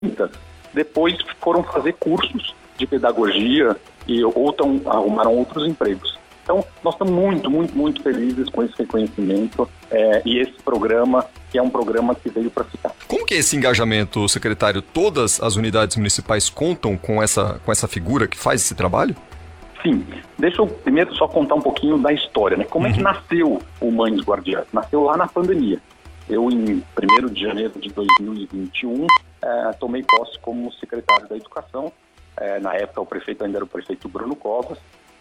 muitas depois foram fazer cursos de pedagogia ou arrumaram outros empregos. Então, nós estamos muito felizes com esse reconhecimento e esse programa, que é um programa que veio para ficar. Como que é esse engajamento, secretário? Todas as unidades municipais contam com essa figura que faz esse trabalho? Sim. Deixa eu primeiro só contar um pouquinho da história, né? Como é que nasceu o Mães Guardiãs? Nasceu lá na pandemia. Eu, em 1º de janeiro de 2021, tomei posse como secretário da Educação. Na época, o prefeito ainda era o prefeito Bruno Covas.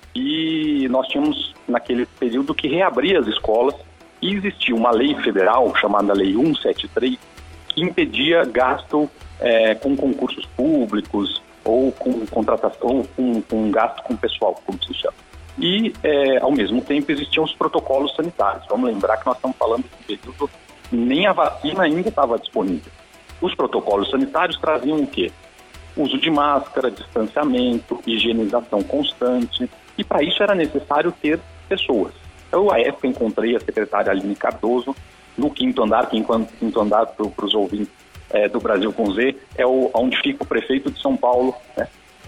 E nós tínhamos, naquele período, que reabrir as escolas. E existia uma lei federal, chamada Lei 173, que impedia gasto com concursos públicos ou com contratação, ou com gasto com pessoal, como se chama. E, ao mesmo tempo, existiam os protocolos sanitários. Vamos lembrar que nós estamos falando de um período nem a vacina ainda estava disponível. Os protocolos sanitários traziam o quê? Uso de máscara, distanciamento, higienização constante, e para isso era necessário ter pessoas. Eu, à época, encontrei a secretária Aline Cardoso no 5º andar, que quinto andar para os ouvintes do Brasil com Z, onde fica o prefeito de São Paulo, né?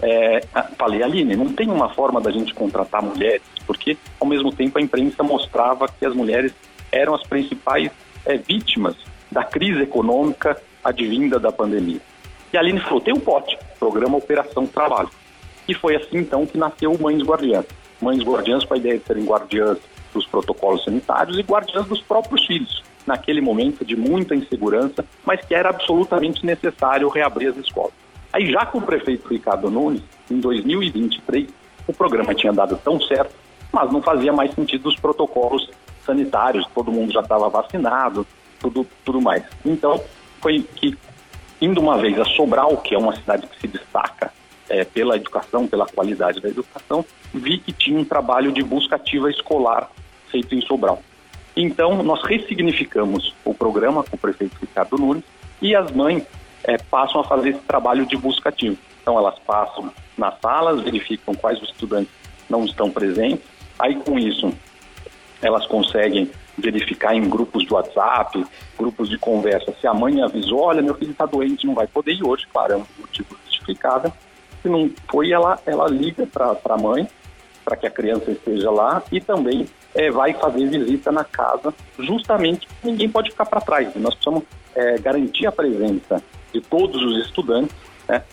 Falei, Aline, não tem uma forma da gente contratar mulheres, porque ao mesmo tempo a imprensa mostrava que as mulheres eram as principais vítimas da crise econômica advinda da pandemia. E a Aline falou, tem um pote, programa Operação Trabalho. E foi assim então que nasceu o Mães Guardiãs. Mães Guardiãs com a ideia de serem guardiãs dos protocolos sanitários e guardiãs dos próprios filhos, naquele momento de muita insegurança, mas que era absolutamente necessário reabrir as escolas. Aí já com o prefeito Ricardo Nunes, em 2023, o programa tinha dado tão certo, mas não fazia mais sentido os protocolos sanitários, todo mundo já estava vacinado, tudo mais. Então, foi que, indo uma vez a Sobral, que é uma cidade que se destaca pela educação, pela qualidade da educação, vi que tinha um trabalho de busca ativa escolar feito em Sobral. Então, nós ressignificamos o programa com o prefeito Ricardo Nunes e as mães passam a fazer esse trabalho de busca ativa. Então, elas passam nas salas, verificam quais os estudantes não estão presentes, aí com isso elas conseguem verificar em grupos de WhatsApp, grupos de conversa, se a mãe avisou, olha, meu filho está doente, não vai poder ir hoje, claro, é um motivo justificável. Se não foi, ela liga para a mãe, para que a criança esteja lá, e também vai fazer visita na casa, justamente porque ninguém pode ficar para trás. Nós precisamos garantir a presença de todos os estudantes, né,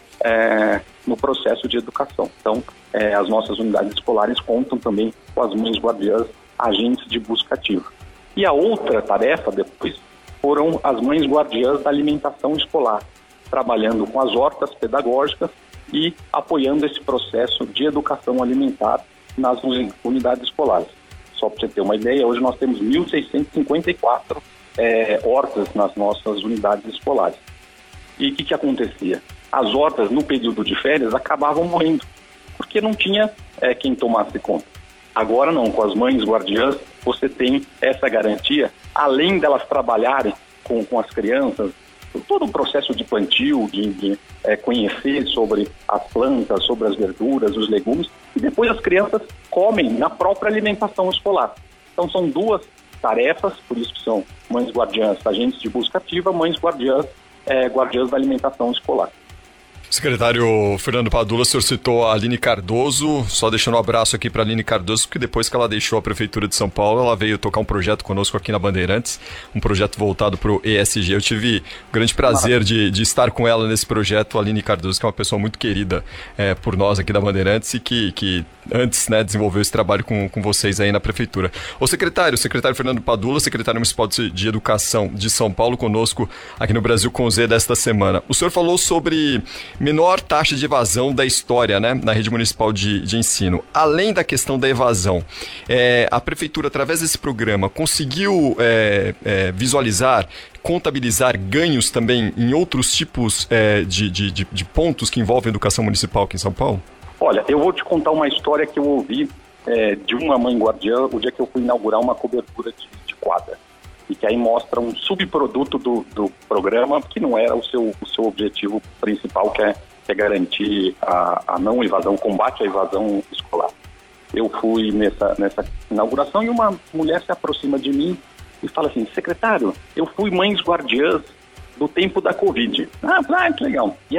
no processo de educação. Então, as nossas unidades escolares contam também com as mães guardiãs, agentes de busca ativa. E a outra tarefa depois foram as mães guardiãs da alimentação escolar, trabalhando com as hortas pedagógicas e apoiando esse processo de educação alimentar nas unidades escolares. Só para você ter uma ideia, hoje nós temos 1.654 hortas nas nossas unidades escolares. E o que acontecia? As hortas, no período de férias, acabavam morrendo, porque não tinha quem tomasse conta. Agora não, com as mães guardiãs, você tem essa garantia, além delas trabalharem com as crianças, todo o processo de plantio, de conhecer sobre as plantas, sobre as verduras, os legumes, e depois as crianças comem na própria alimentação escolar. Então são duas tarefas, por isso que são mães guardiãs, agentes de busca ativa, mães guardiãs, guardiãs da alimentação escolar. Secretário Fernando Padula, o senhor citou a Aline Cardoso, só deixando um abraço aqui para a Aline Cardoso, porque depois que ela deixou a Prefeitura de São Paulo, ela veio tocar um projeto conosco aqui na Bandeirantes, um projeto voltado para o ESG. Eu tive o grande prazer de estar com ela nesse projeto, a Aline Cardoso, que é uma pessoa muito querida por nós aqui da Bandeirantes e que antes, né, desenvolveu esse trabalho com vocês aí na Prefeitura. O secretário Fernando Padula, secretário municipal de Educação de São Paulo, conosco aqui no Brasil com Z desta semana. O senhor falou sobre menor taxa de evasão da história, né, na rede municipal de ensino. Além da questão da evasão, a Prefeitura, através desse programa, conseguiu visualizar, contabilizar ganhos também em outros tipos de pontos que envolvem a educação municipal aqui em São Paulo? Olha, eu vou te contar uma história que eu ouvi de uma mãe guardiã o dia que eu fui inaugurar uma cobertura de quadra. E que aí mostra um subproduto do programa, que não era o seu objetivo principal, que é garantir a não evasão, o combate à evasão escolar. Eu fui nessa inauguração e uma mulher se aproxima de mim e fala assim, secretário, eu fui mães guardiãs do tempo da Covid. Que legal. E